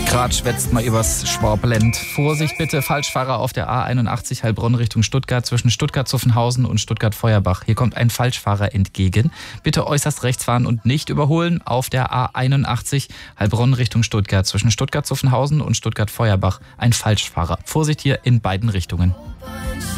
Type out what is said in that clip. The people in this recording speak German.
Gerade schwätzt mal übers Schwablend. Vorsicht bitte, Falschfahrer auf der A81 Heilbronn Richtung Stuttgart zwischen Stuttgart-Zuffenhausen und Stuttgart-Feuerbach. Hier kommt ein Falschfahrer entgegen. Bitte äußerst rechts fahren und nicht überholen auf der A81 Heilbronn Richtung Stuttgart zwischen Stuttgart-Zuffenhausen und Stuttgart-Feuerbach. Ein Falschfahrer. Vorsicht hier in beiden Richtungen.